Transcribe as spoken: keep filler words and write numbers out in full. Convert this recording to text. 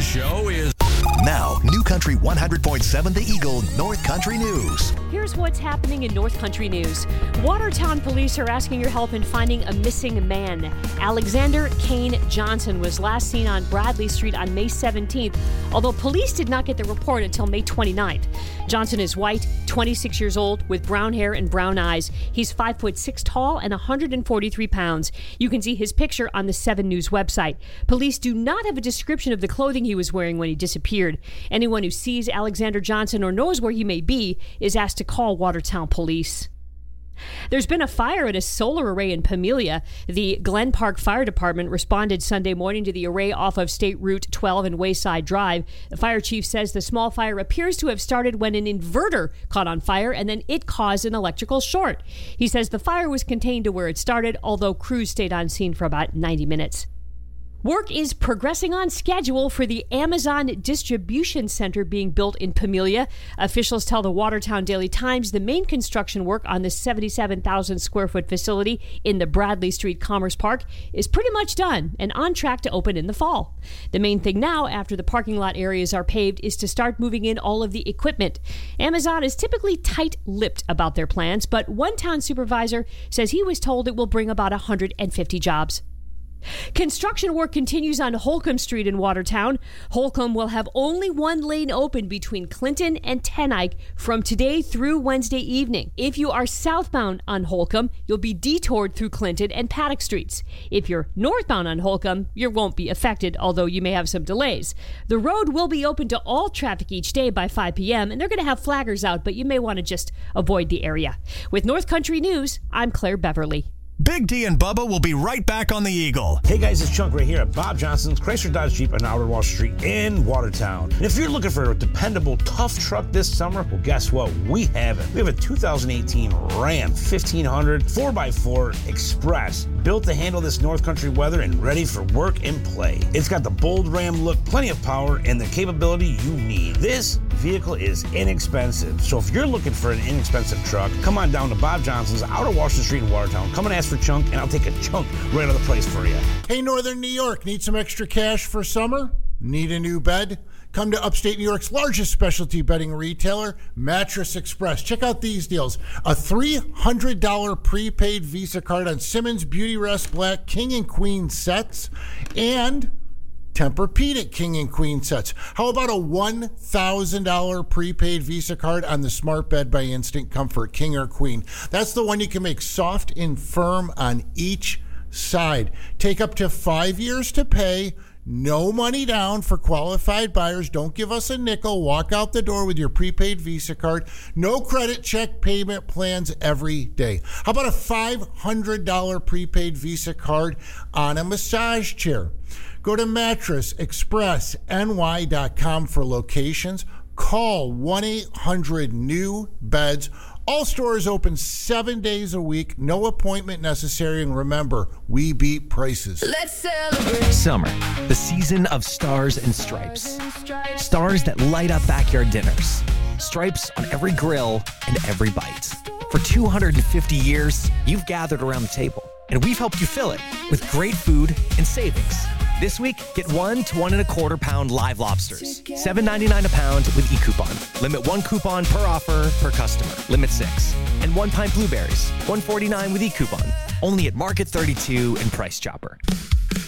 show is... Now, New Country one hundred point seven The Eagle North Country News. Here's what's happening in North Country News. Watertown police are asking your help in finding a missing man. Alexander Kane Johnson was last seen on Bradley Street on May seventeenth, although police did not get the report until May twenty-ninth. Johnson is white, twenty-six years old, with brown hair and brown eyes. He's five foot six tall and one hundred forty-three pounds. You can see his picture on the seven News website. Police do not have a description of the clothing he was wearing when he disappeared. Anyone who sees Alexander Johnson or knows where he may be is asked to call Watertown Police. There's been a fire at a solar array in Pamelia. The Glen Park Fire Department responded Sunday morning to the array off of State Route twelve and Wayside Drive. The fire chief says the small fire appears to have started when an inverter caught on fire and then it caused an electrical short. He says the fire was contained to where it started, although crews stayed on scene for about ninety minutes. Work is progressing on schedule for the Amazon Distribution Center being built in Pamelia. Officials tell the Watertown Daily Times the main construction work on the seventy-seven thousand square foot facility in the Bradley Street Commerce Park is pretty much done and on track to open in the fall. The main thing now, after the parking lot areas are paved, is to start moving in all of the equipment. Amazon is typically tight-lipped about their plans, but one town supervisor says he was told it will bring about one hundred fifty jobs. Construction work continues on Holcomb Street in Watertown. Holcomb will have only one lane open between Clinton and Ten Eyck from today through Wednesday evening. If you are southbound on Holcomb, you'll be detoured through Clinton and Paddock Streets. If you're northbound on Holcomb, you won't be affected, although you may have some delays. The road will be open to all traffic each day by five p.m., and they're going to have flaggers out, but you may want to just avoid the area. With North Country News, I'm Claire Beverly. Big D and Bubba will be right back on the Eagle. Hey guys, it's Chunk right here at Bob Johnson's Chrysler Dodge Jeep on Outer Wall Street in Watertown. And if you're looking for a dependable, tough truck this summer, well, guess what? We have it. We have a two thousand eighteen Ram fifteen hundred four by four Express, built to handle this North Country weather and ready for work and play. It's got the bold Ram look, plenty of power, and the capability you need. This vehicle is inexpensive. So if you're looking for an inexpensive truck, come on down to Bob Johnson's, Outer Washington Street in Watertown. Come and ask for Chunk, and I'll take a chunk right out of the price for you. Hey, Northern New York, need some extra cash for summer? Need a new bed? Come to upstate New York's largest specialty bedding retailer, Mattress Express. Check out these deals. A three hundred dollars prepaid Visa card on Simmons Beauty Rest Black King and Queen sets, and Tempur-Pedic King and Queen sets. How about a one thousand dollars prepaid Visa card on the Smart Bed by Instant Comfort King or Queen? That's the one you can make soft and firm on each side. Take up to five years to pay. No money down for qualified buyers. Don't give us a nickel. Walk out the door with your prepaid Visa card. No credit check payment plans every day. How about a five hundred dollars prepaid Visa card on a massage chair? Go to mattress express n y dot com for locations. Call one eight hundred new beds. All stores open seven days a week. No appointment necessary. And remember, we beat prices. Let's celebrate. Summer, the season of stars and stripes. Stars that light up backyard dinners. Stripes on every grill and every bite. For two hundred fifty years, you've gathered around the table, and we've helped you fill it with great food and savings. This week, get one to one and a quarter pound live lobsters. seven ninety-nine a pound with e-coupon. Limit one coupon per offer per customer. Limit six. And one pint blueberries. one forty-nine with e-coupon. Only at Market thirty-two and Price Chopper.